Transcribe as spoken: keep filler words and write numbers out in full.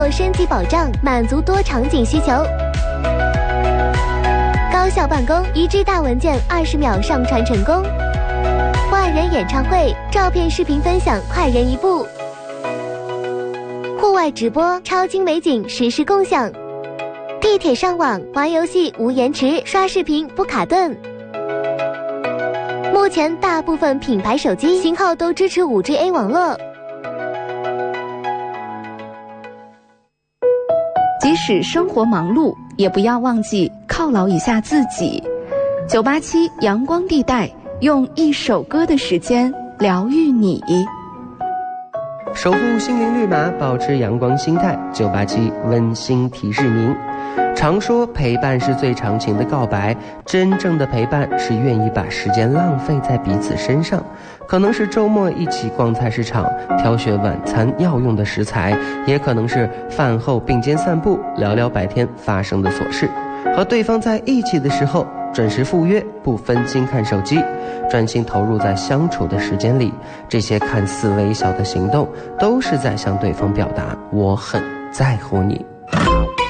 升级保障，满足多场景需求。高效办公，一 G 大文件二十秒上传成功。万人演唱会，照片、视频分享，快人一步。户外直播，超精美景实时共享。地铁上网，玩游戏无延迟，刷视频不卡顿。目前大部分品牌手机型号都支持 五 G A 网络。 即使生活忙碌，也不要忘记犒劳一下自己。九八七阳光地带，用一首歌的时间疗愈你。 守护心灵绿码，保持阳光心态。九八七温馨提示您：常说陪伴是最长情的告白，真正的陪伴是愿意把时间浪费在彼此身上。可能是周末一起逛菜市场，挑选晚餐要用的食材，也可能是饭后并肩散步，聊聊白天发生的琐事。和对方在一起的时候，准时赴约，不分心看手机，专心投入在相处的时间里。这些看似微小的行动，都是在向对方表达我很在乎你。